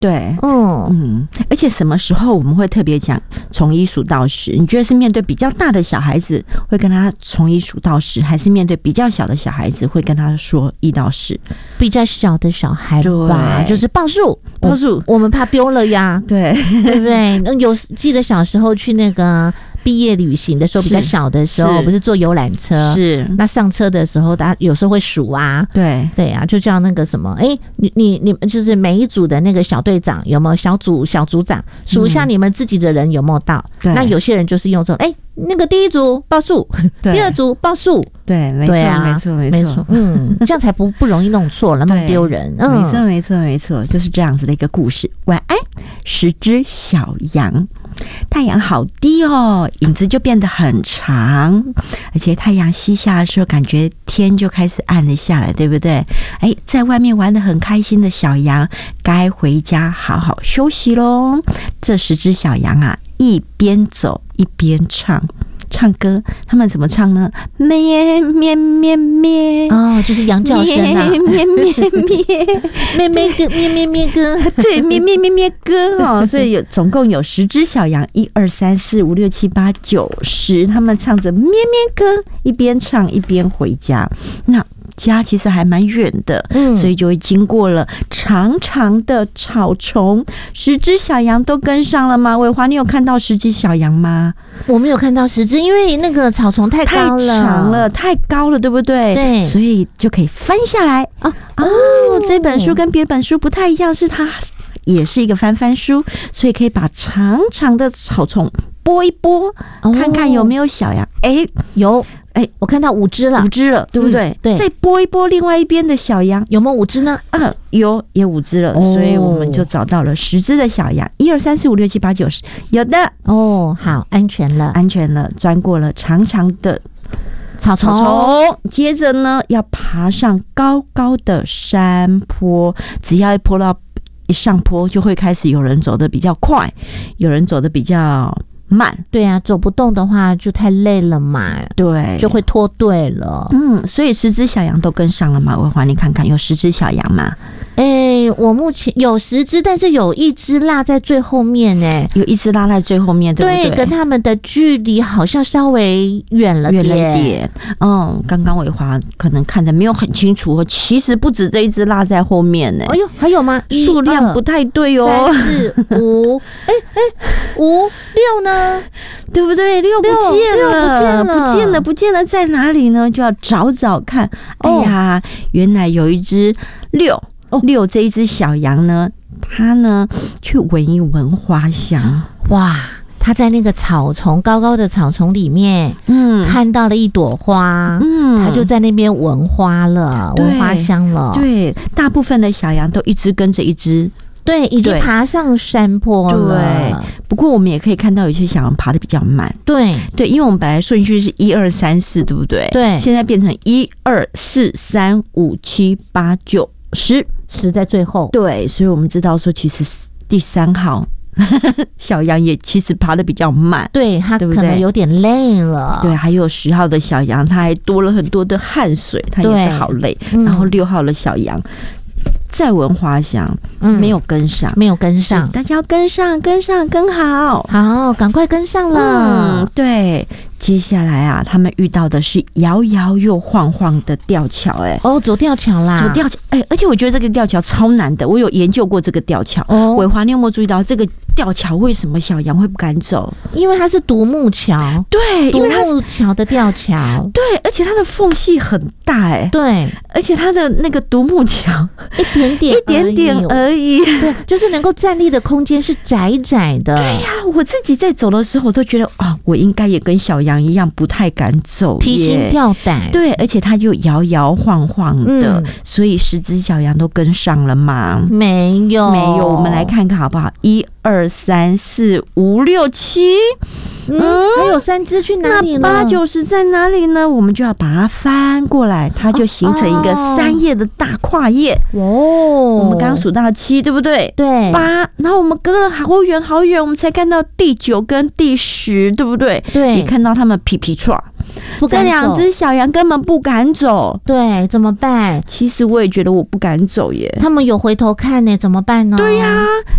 对，而且什么时候我们会特别讲从1数到10？你觉得是面对比较大的小孩子会跟他从1数到10，还是面对比较小的小孩子会跟他说1到10？ 比较小的小孩吧，就是报数，我们怕丢了呀， 对对不对？记得小时候去那个毕业旅行的时候，比较小的时候，不是坐游览车， 是那上车的时候，大家有时候会数啊， 对啊，就叫那个什么，你就是每一组的那个小队长有没有小组长数一下你们自己的人有没有到？那有些人就是用这种，那个第一组报数，第二组报数， 对，没错， 这样才不容易弄错了，弄丢人。 没错，就是这样子的一个故事。晚安，10只小羊。太阳好低哦，影子就变得很长，而且太阳西下的时候，感觉天就开始暗了下来，对不对？在外面玩得很开心的小羊，该回家好好休息咯。这10只小羊啊，一边走一边唱歌，他们怎么唱呢？咩咩咩咩哦，就是羊叫声啊！咩咩咩咩咩咩歌，咩咩咩歌， 对，咩咩咩咩歌哦。所以总共有10只小羊，1、2、3、4、5、6、7、8、9、10，他们唱着咩咩歌，一边唱一边回家。那家其实还蛮远的，所以就会经过了长长的草丛。10只小羊都跟上了吗？伟华，你有看到10只小羊吗？ 我没有看到10只，因为那个草丛太高了， 太长了，太高了，对不对？ 对， 所以就可以翻下来。这本书跟别本书不太一样，是它也是一个翻书，所以可以把长长的草丛拨一拨，看看有没有小羊。 有。我看到5只了， 对不对？ 对， 再拨一拨另外一边的小羊， 有没有5只呢？ 有，也5只了，所以我们就找到了10只的小羊。1、2、3、4、5、6、7、8、9、10，有的好，安全了， 钻过了长长的草丛，接着呢，要爬上高高的山坡，只要一上坡，就会开始有人走得比较快，有人走得比较慢。 对啊，走不动的话就太累了嘛， 对， 就会脱队了。 所以10只小羊都跟上了嘛？伟华，你看看有10只小羊吗？ 我目前有10只，但是有1只落在最后面有1只落在最后面，对不对？ 对，跟他们的距离好像稍微远了点。 刚刚伟华可能看得没有很清楚，其实不止这1只落在后面呢。 还有吗？ 数量不太对哦。 3、4、5，5、6呢？ 对不对？6不见了，在哪里呢？就要找看。原来有1只6这一只小羊呢，它呢去闻一闻花香。 哇，它在那个高高的草丛里面，看到了一朵花，它就在那边闻花了，闻花香了。 对，大部分的小羊都一只跟着一只。 对，已经爬上山坡了。 对，不过我们也可以看到有些小羊爬得比较慢。 对， 因为我们本来顺序是1、2、3、4，对不对？ 对， 现在变成1、2、4、3、5、7、8、9、10 在最后。 对，所以我们知道说，其实第3号小羊也其实爬得比较慢， 对，它可能有点累了。 对，还有10号的小羊，它还多了很多的汗水，它也是好累。然后6号的小羊再闻花香，没有跟上，大家要跟上，跟好， 赶快跟上了。 对。接下来啊，他们遇到的是摇摇又晃晃的吊桥， 走吊桥啦， 而且我觉得这个吊桥超难的，我有研究过这个吊桥。伟华，你有没有注意到这个吊桥为什么小羊会不敢走？ 因为它是独木桥， 对， 独木桥的吊桥， 对，而且它的缝隙很大， 对， 而且它的那个独木桥一点点而已， 对，就是能够站立的空间是窄窄的。 对呀，我自己在走的时候，我都觉得我应该也跟小羊一样不太敢走， 提心吊胆。 对，而且它又摇摇晃晃的，所以10只小羊都跟上了吗？ 没有， 我们来看看好不好？1、2、3、4、5、6、7， 还有3只去哪里呢 ？8、9、10在哪里呢？我们就要把它翻过来，它就形成一个3页的大跨页。我们刚刚数到7，对不对？ 对 ，8，然后我们隔了好远好远，我们才看到第9跟第10，对不对？ 对， 也看到他们皮皮唰。 这2只小羊根本不敢走。 对，怎么办？ 其实我也觉得我不敢走耶。 他们有回头看呢，怎么办呢？ 对呀，